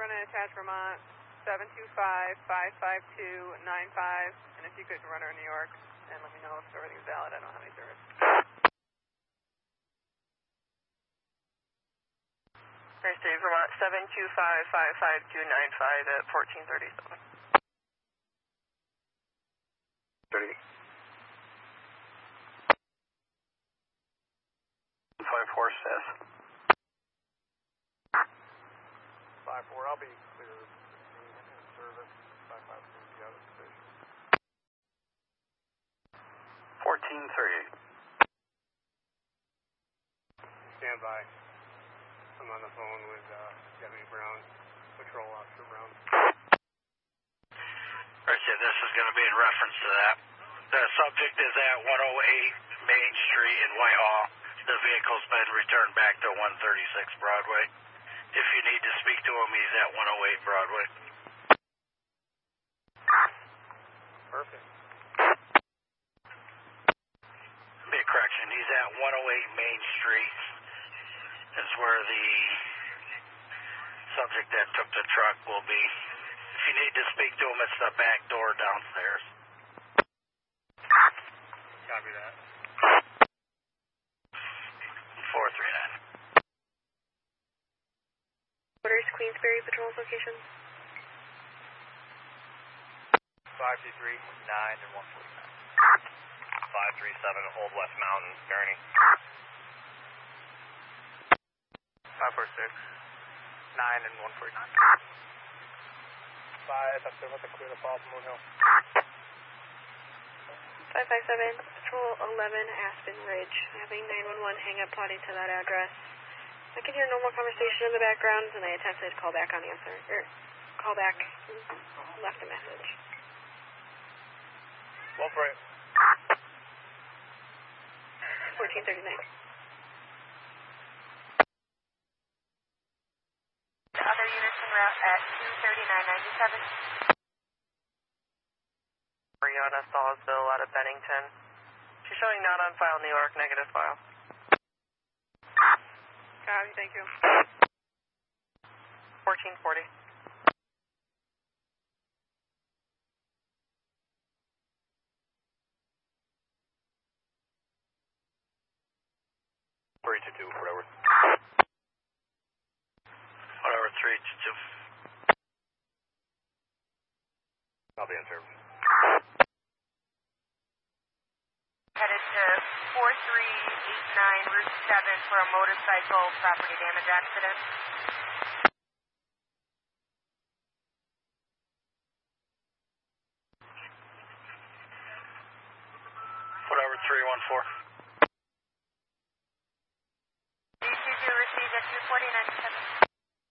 running attached Vermont 725-552-95, and if you could run her in New York, and let me know if everything's valid. I don't have any service. Nice day, Vermont 725-552-95 at 1437. 30. 54 says. 54, I'll be clear in service. 55 will be out of station. 1438. Stand by. I'm on the phone with Deputy Brown, Patrol Officer Brown. Richard, this is going to be in reference to that. The subject is at 108 Main Street in Whitehall. The vehicle's been returned back to 136 Broadway. If you need to speak to him, he's at 108 Broadway. Perfect. Be a correction, he's at 108 Main Street. Is where the subject that took the truck will be. If you need to speak to him, it's the back door downstairs. Copy that. 439. What is Queensbury Patrol's location? 523, 9 and 149. 537 Old West Mountain, Gurney. 546, 9 and 149. 5, up there with the clear the fall from Moon Hill. 557, Patrol 11, Aspen Ridge. Having 911 hang up plotting to that address. I can hear normal conversation in the background, and I attempted to call back on answer. Call back, left a message. One for it. 1439. Other units en route at 23997. Mariana Salisville out of Bennington. She's showing not on file, New York, negative file. Copy, thank you. 1440. Whatever. Whatever, 322. I'll be in service. Headed to 4389 Route 7 for a motorcycle property damage accident. Whatever, 314. DCU received at 24097.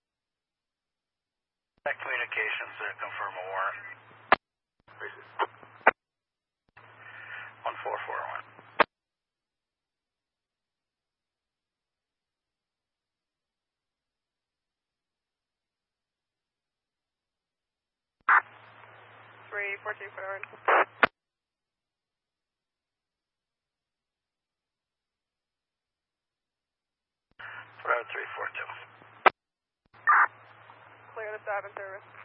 That communications to confirm a warrant. 1441. Three, 14 forward. Whatever, 342. Clear the stop and service.